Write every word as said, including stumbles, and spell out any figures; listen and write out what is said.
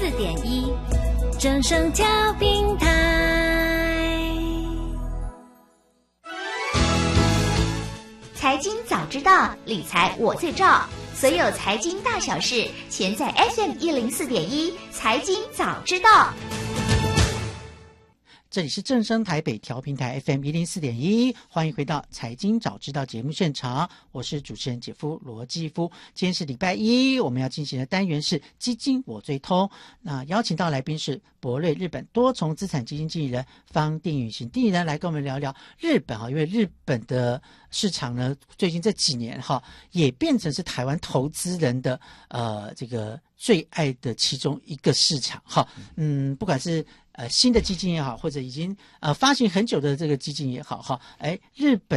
四点一，正声调平台。 财经早知道，理财我最照。所有财经大小事，全在 F M 一零四点一财经早知道。 这里是正声台北调频台 F M 一零四点一，欢迎回到财经早知道节目现场，我是主持人姐夫罗继夫。今天是礼拜一，我们要进行的单元是基金我最通。那邀请到来宾是博瑞日本多重资产基金经理人方定宇行定宇人来跟我们聊聊日本哈，因为日本的市场呢，最近这几年哈也变成是台湾投资人的呃这个最爱的其中一个市场哈。嗯，不管是呃新的基金也好，或者已经呃发行很久的这个基金也好哈，哎，日本